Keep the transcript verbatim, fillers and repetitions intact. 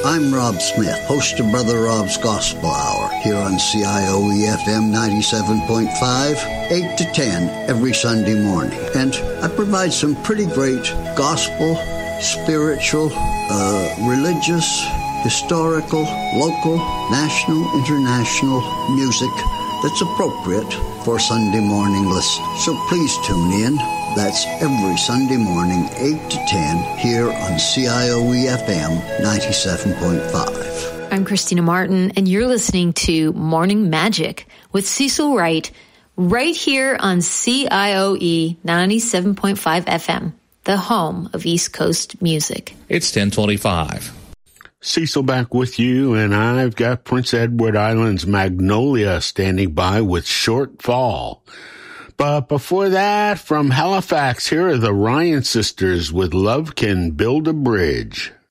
I'm Rob Smith, host of Brother Rob's Gospel Hour, here on C I O E F M ninety-seven point five, eight to ten every Sunday morning. And I provide some pretty great gospel, spiritual, uh, religious, historical, local, national, international music that's appropriate for Sunday morning listening. So please tune in. That's every Sunday morning, eight to ten, here on C I O E F M ninety-seven point five. I'm Christina Martin, and you're listening to Morning Magic with Cecil Wright, right here on C I O E ninety-seven point five F M, the home of East Coast music. It's ten twenty-five. Cecil back with you, and I've got Prince Edward Island's Magnolia standing by with Short Fall. But before that, from Halifax, here are the Ryan Sisters with Love Can Build a Bridge.